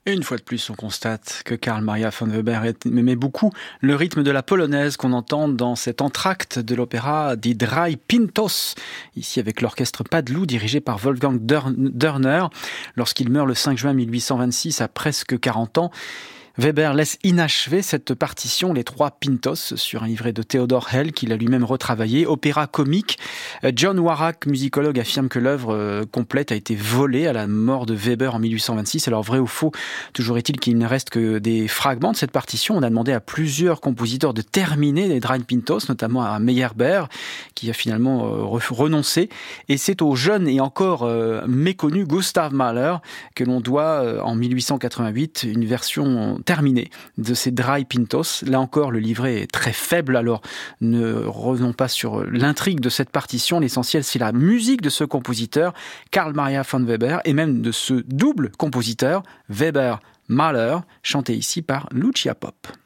Et une fois de plus, on constate que Karl Maria von Weber aimait beaucoup le rythme de la polonaise qu'on entend dans cet entracte de l'opéra Die Drei Pintos, ici avec l'orchestre Padeloup dirigé par Wolfgang Dörner. Lorsqu'il meurt le 5 juin 1826 à presque 40 ans, Weber laisse inachevé cette partition, les 3 Pintos, sur un livret de Theodor Hell qu'il a lui-même retravaillé. Opéra comique. John Warrack, musicologue, affirme que l'œuvre complète a été volée à la mort de Weber en 1826. Alors vrai ou faux, toujours est-il qu'il ne reste que des fragments de cette partition. On a demandé à plusieurs compositeurs de terminer les Drei Pintos, notamment à Meyerbeer, qui a finalement renoncé. Et c'est au jeune et encore méconnu Gustav Mahler que l'on doit, en 1888, une version terminé de ces Drei Pintos. Là encore, le livret est très faible, alors ne revenons pas sur l'intrigue de cette partition. L'essentiel, c'est la musique de ce compositeur, Karl Maria von Weber, et même de ce double compositeur, Weber-Mahler, chanté ici par Lucia Popp.